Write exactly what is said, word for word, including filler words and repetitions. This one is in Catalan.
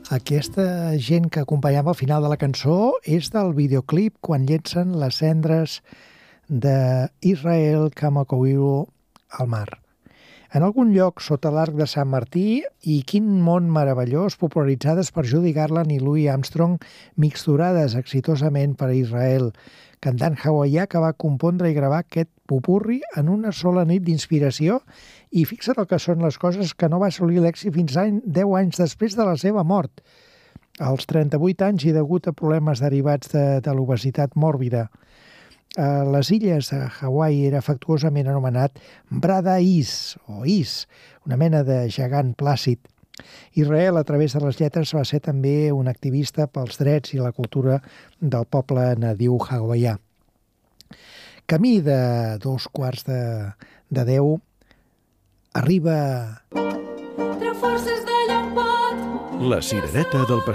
Aquesta gent que acompanyava al final de la cançó és del videoclip quan llencen les cendres d'Israel Kamakawiwo al mar. En algun lloc sota l'arc de Sant Martí, i quin món meravellós, popularitzades per Judy Garland i Louis Armstrong, mixturades exitosament per Israel, cantant hawaià que va compondre i gravar aquest popurri en una sola nit d'inspiració, i fixa't el que són les coses, que no va assolir l'èxit fins any, deu anys després de la seva mort. Als trenta-vuit anys i degut a problemes derivats de, de l'obesitat mòrbida. A les illes de Hawaii era afectuosament anomenat Brada Is, o Is, una mena de gegant plàcid. Israel, a través de les lletres, va ser també un activista pels drets i la cultura del poble nadiu hawaià. Camí de dos quarts de, de deu, arriba... La cirereta del pastor.